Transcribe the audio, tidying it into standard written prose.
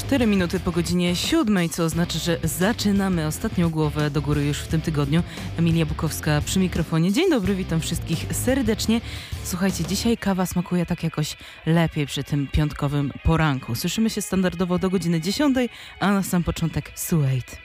4 minuty po godzinie 7, co oznacza, że zaczynamy ostatnią głowę do góry już w tym tygodniu. Emilia Bukowska przy mikrofonie. Dzień dobry, witam wszystkich serdecznie. Słuchajcie, dzisiaj kawa smakuje tak jakoś lepiej przy tym piątkowym poranku. Słyszymy się standardowo do godziny 10, a na sam początek Suede.